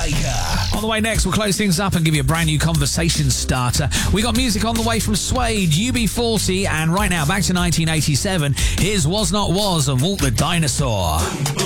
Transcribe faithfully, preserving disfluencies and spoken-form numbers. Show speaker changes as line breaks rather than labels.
Baker.
On the way next, we'll close things up and give you a brand new conversation starter. We got music on the way from Suede, U B forty, and right now, back to nineteen eighty-seven, here's Was Not Was and Walk the Dinosaur.